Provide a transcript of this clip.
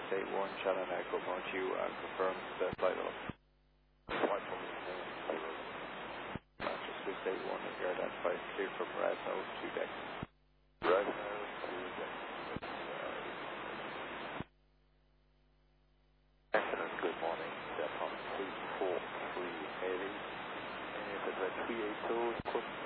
81, Shannon Echo, won't you confirm the flight level? Manchester 681, and you're identified clear from red nose 2 deck. Red nose 2 deck. Excellent, good morning. That's on 343 Haley. And it's at 380,